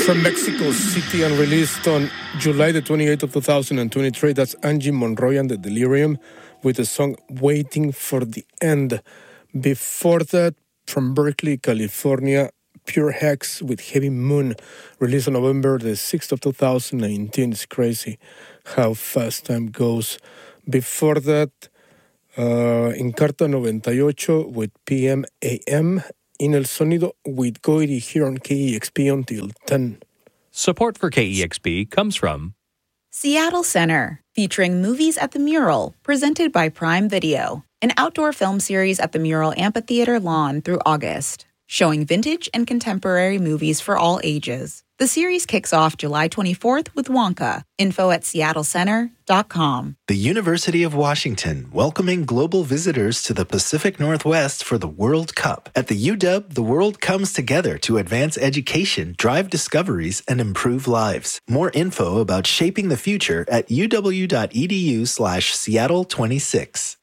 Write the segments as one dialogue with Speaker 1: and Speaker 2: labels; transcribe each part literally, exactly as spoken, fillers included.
Speaker 1: From Mexico City and released on July the twenty-eighth of two thousand twenty-three. That's Angie Monroy and the Delirium with the song Waiting for the End. Before that, from Berkeley, California, Pure Hex with Heavy Moon, released on November the sixth of two thousand nineteen. It's crazy how fast time goes. Before that, uh, Encarta ninety-eight with P M A M. In El Sonido with Goiri here on K E X P until ten.
Speaker 2: Support for K E X P comes from
Speaker 3: Seattle Center, featuring Movies at the Mural, presented by Prime Video, an outdoor film series at the Mural Amphitheater lawn through August, showing vintage and contemporary movies for all ages. The series kicks off July twenty-fourth with Wonka. Info at seattle center dot com.
Speaker 4: The University of Washington, welcoming global visitors to the Pacific Northwest for the World Cup. At the U W, the world comes together to advance education, drive discoveries, and improve lives. More info about shaping the future at uw.edu slash Seattle 26.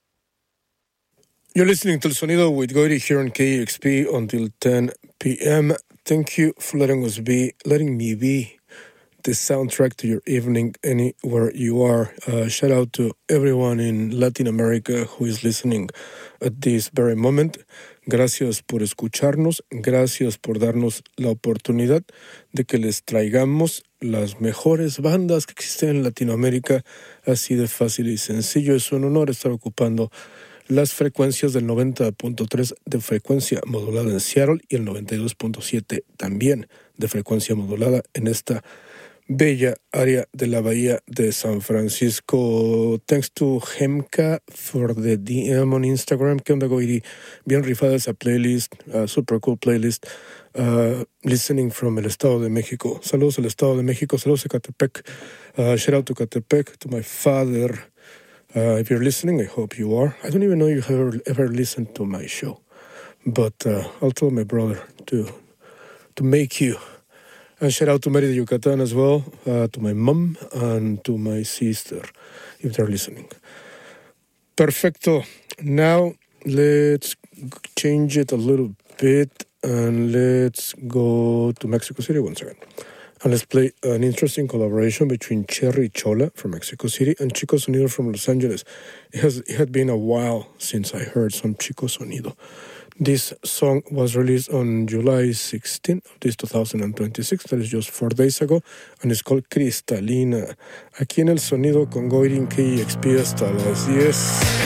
Speaker 1: You're listening to El Sonido with Goiri here on K E X P until ten p.m. Thank you for letting us be, letting me be the soundtrack to your evening anywhere you are. Uh, shout out to everyone in Latin America who is listening at this very moment. Gracias por escucharnos. Gracias por darnos la oportunidad de que les traigamos las mejores bandas que existen en Latinoamérica. Así de fácil y sencillo. Es un honor estar ocupando las frecuencias del noventa punto tres de frecuencia modulada en Seattle y el noventa y dos punto siete también de frecuencia modulada en esta bella área de la bahía de San Francisco. Thanks to Hemka for the D M on Instagram. ¿Qué onda, Goiri? Bien rifada esa playlist, uh, super cool playlist. Uh, listening from el Estado de México. Saludos al Estado de México, saludos a Catepec. Uh, shout out to Catepec, to my father. Uh, if you're listening, I hope you are. I don't even know if you ever, ever listened to my show. But uh, I'll tell my brother to to make you. And shout out to Mérida, Yucatán as well, uh, to my mom and to my sister, if they're listening. Perfecto. Now, let's change it a little bit and let's go to Mexico City once again. And let's play an interesting collaboration between Cherry Chola from Mexico City and Chico Sonido from Los Angeles. It, has, it had been a while since I heard some Chico Sonido. This song was released on July sixteenth of this two thousand twenty-six, that is just four days ago, and it's called Cristalina. Aquí en El Sonido con Goiri en K E X P hasta las diez.